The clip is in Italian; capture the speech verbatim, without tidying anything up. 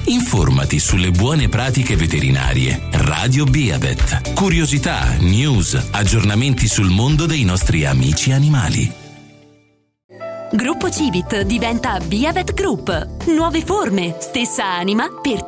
Informati sulle buone pratiche veterinarie. Radio Beavet. Curiosità, news, aggiornamenti sul mondo dei nostri amici animali. Gruppo Civit diventa Beavet Group. Nuove forme, stessa anima per